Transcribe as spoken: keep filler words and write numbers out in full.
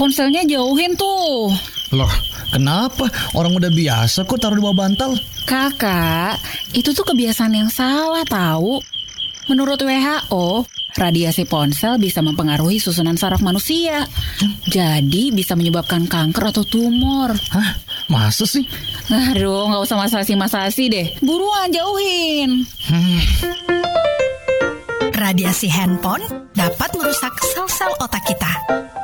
ponselnya jauhin tuh. Loh, kenapa? Orang udah biasa kok taruh di bawah bantal. Kakak, itu tuh kebiasaan yang salah tahu. Menurut W H O, radiasi ponsel bisa mempengaruhi susunan saraf manusia. Jadi bisa menyebabkan kanker atau tumor. Hah? Masa sih? Aduh, nggak usah masasi-masasi deh. Buruan jauhin. Hmm. Radiasi handphone dapat merusak sel-sel otak kita.